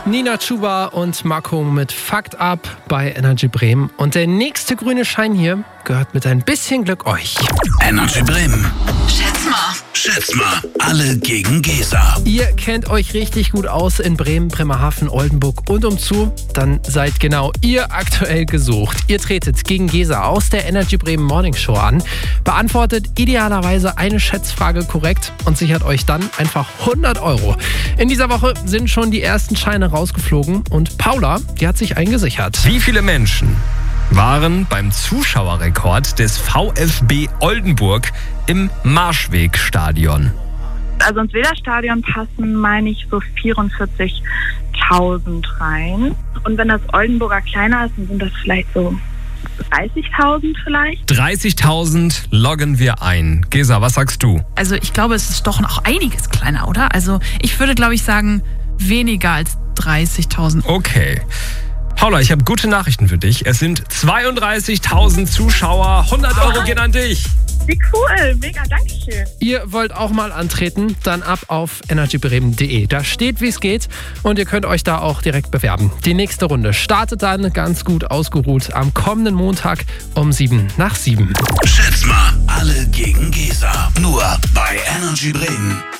Nina Chuba und Marco mit Fucked Up bei Energy Bremen. Und der nächste grüne Schein hier gehört mit ein bisschen Glück euch. Energy Bremen. Schätz mal, alle gegen Gesa. Ihr kennt euch richtig gut aus in Bremen, Bremerhaven, Oldenburg und umzu. Dann seid genau ihr aktuell gesucht. Ihr tretet gegen Gesa aus der Energy Bremen Morning Show an, beantwortet idealerweise eine Schätzfrage korrekt und sichert euch dann einfach 100 €. In dieser Woche sind schon die ersten Scheine rausgeflogen und Paula, die hat sich einen gesichert. Wie viele Menschen waren beim Zuschauerrekord des VfB Oldenburg im Marschwegstadion? Also ins Weserstadion passen, meine ich, so 44.000 rein. Und wenn das Oldenburger kleiner ist, dann sind das vielleicht so 30.000 vielleicht. 30.000 loggen wir ein. Gesa, was sagst du? Also ich glaube, es ist doch noch einiges kleiner, oder? Also ich würde, glaube ich, sagen, weniger als 30.000. Okay. Paula, ich habe gute Nachrichten für dich. Es sind 32.000 Zuschauer. 100 € gehen an dich. Wie cool, mega, dankeschön. Ihr wollt auch mal antreten? Dann ab auf energybremen.de. Da steht, wie es geht und ihr könnt euch da auch direkt bewerben. Die nächste Runde startet dann ganz gut ausgeruht am kommenden Montag um 7:07. Schätz mal, alle gegen Gesa. Nur bei Energy Bremen.